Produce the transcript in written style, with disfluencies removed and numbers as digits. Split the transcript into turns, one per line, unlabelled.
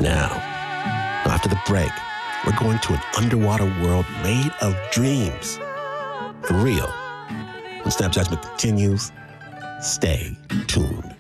now. After the break, we're going to an underwater world made of dreams. For real. When Snap Judgment continues, stay tuned.